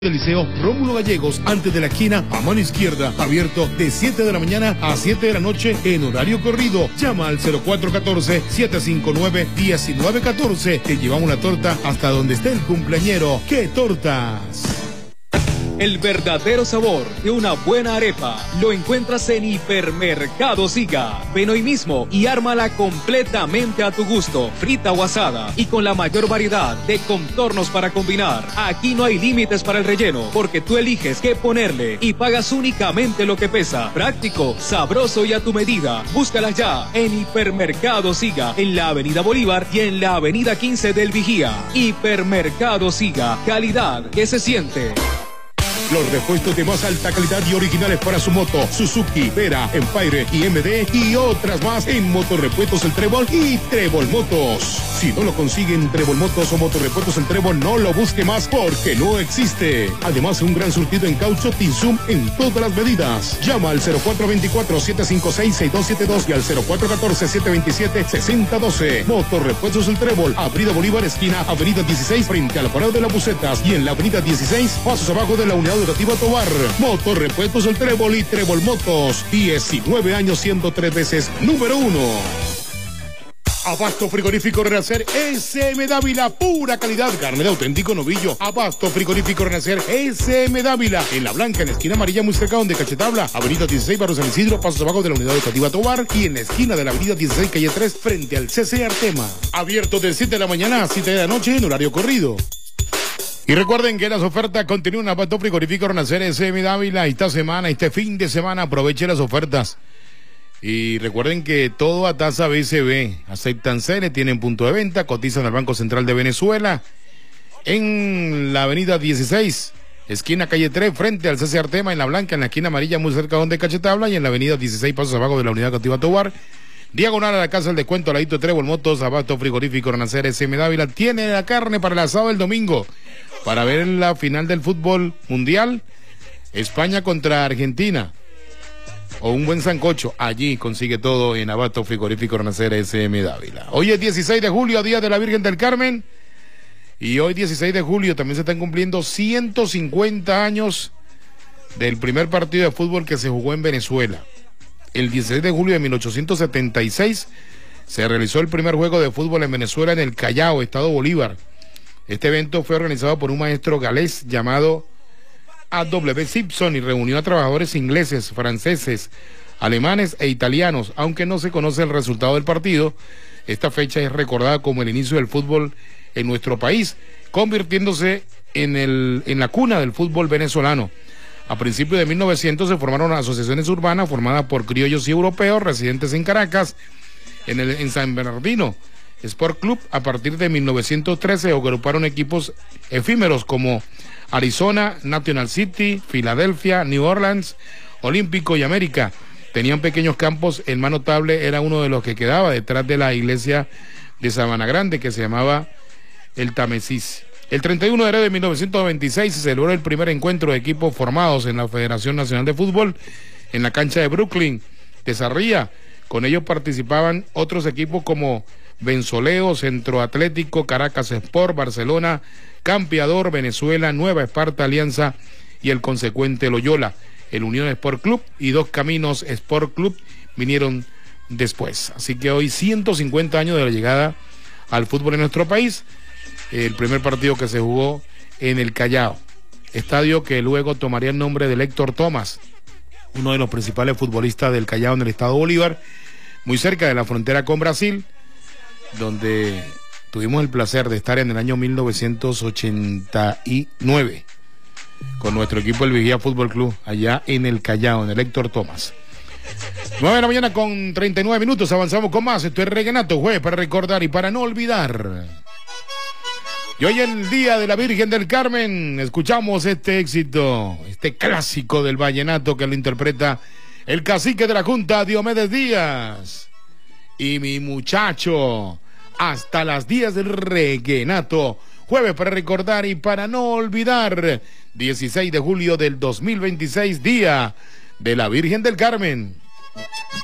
del Liceo Rómulo Gallegos, antes de la esquina, a mano izquierda, abierto de 7 de la mañana a 7 de la noche en horario corrido. Llama al 0414-759-1914. Te llevamos la torta hasta donde esté el cumpleañero. ¡Qué tortas! El verdadero sabor de una buena arepa lo encuentras en Hipermercado Siga. Ven hoy mismo y ármala completamente a tu gusto, frita o asada, y con la mayor variedad de contornos para combinar. Aquí no hay límites para el relleno, porque tú eliges qué ponerle y pagas únicamente lo que pesa. Práctico, sabroso y a tu medida. Búscalas ya en Hipermercado Siga, en la Avenida Bolívar y en la Avenida 15 del Vigía. Hipermercado Siga, calidad que se siente. Los repuestos de más alta calidad y originales para su moto, Suzuki, Vera, Empire y MD y otras más en Motorrepuestos El Trébol y Trébol Motos. Si no lo consiguen Trébol Motos o Motorrepuestos El Trébol, no lo busque más porque no existe. Además, un gran surtido en caucho Tinsum en todas las medidas. Llama al 0424-756-6272 y al 0414-727-6012. Motorrepuestos El Trébol, Avenida Bolívar, esquina Avenida 16, frente al Parado de las Bucetas, y en la Avenida 16, pasos abajo de la Unidad Educativa Tobar. Motorrepuestos El Trébol y Trébol Motos, 19 años siendo 3 veces número 1. Abasto Frigorífico Renacer SM Dávila, pura calidad, carne de auténtico novillo. Abasto Frigorífico Renacer SM Dávila, en La Blanca, en la esquina amarilla, muy cerca donde Cachetabla, Avenida 16, Barrio San Isidro, pasos abajo de la Unidad Educativa Tobar, y en la esquina de la Avenida 16, calle 3, frente al CC Artema. Abierto de 7 de la mañana a 7 de la noche en horario corrido. Y recuerden que las ofertas continúan. Abasto Frigorífico Renacer SM Dávila, esta semana, este fin de semana, aproveche las ofertas. Y recuerden que todo a tasa BCB, aceptan CELE, tienen punto de venta, cotizan al Banco Central de Venezuela, en la Avenida 16, esquina calle 3, frente al CC Artema, en La Blanca, en la esquina amarilla, muy cerca donde Cachetabla, y en la Avenida 16, pasos abajo de la Unidad Educativa Tobar, diagonal a la Casa del Descuento, al ladito de Trébol Motos. Abasto Frigorífico Renacer SM Dávila tiene la carne para el asado del domingo, para ver la final del fútbol mundial, España contra Argentina, o un buen sancocho. Allí consigue todo en Abasto Frigorífico Renacer SM Dávila. Hoy es 16 de julio, Día de la Virgen del Carmen, y hoy 16 de julio también se están cumpliendo 150 años del primer partido de fútbol que se jugó en Venezuela. El 16 de julio de 1876 se realizó el primer juego de fútbol en Venezuela, en el Callao, Estado Bolívar. Este evento fue organizado por un maestro galés llamado A.W. Simpson y reunió a trabajadores ingleses, franceses, alemanes e italianos. Aunque no se conoce el resultado del partido, esta fecha es recordada como el inicio del fútbol en nuestro país, convirtiéndose en la cuna del fútbol venezolano. A principios de 1900 se formaron asociaciones urbanas formadas por criollos y europeos residentes en Caracas, en San Bernardino Sport Club. A partir de 1913 se agruparon equipos efímeros como Arizona, National City, Filadelfia, New Orleans, Olímpico y América. Tenían pequeños campos. El más notable era uno de los que quedaba detrás de la iglesia de Sabana Grande, que se llamaba el Támesis. El 31 de enero de 1926 se celebró el primer encuentro de equipos formados en la Federación Nacional de Fútbol en la cancha de Brooklyn, de Sarria. Con ellos participaban otros equipos como Benzoleo, Centro Atlético, Caracas Sport, Barcelona, Campeador, Venezuela, Nueva Esparta, Alianza y el consecuente Loyola. El Unión Sport Club y Dos Caminos Sport Club vinieron después. Así que hoy 150 años de la llegada al fútbol en nuestro país. El primer partido que se jugó en el Callao, estadio que luego tomaría el nombre de Héctor Thomas, uno de los principales futbolistas del Callao en el estado Bolívar, muy cerca de la frontera con Brasil, donde tuvimos el placer de estar en el año 1989 con nuestro equipo el Vigía Fútbol Club allá en el Callao, en el Héctor Thomas. 9 de la mañana con 39 minutos, avanzamos con más. Esto es Reguenato, jueves para recordar y para no olvidar. Y hoy en el Día de la Virgen del Carmen escuchamos este éxito, este clásico del vallenato que lo interpreta el cacique de la Junta, Diomedes Díaz. Y mi muchacho, hasta las 10 del Reguenato, jueves para recordar y para no olvidar, 16 de julio del 2026, Día de la Virgen del Carmen.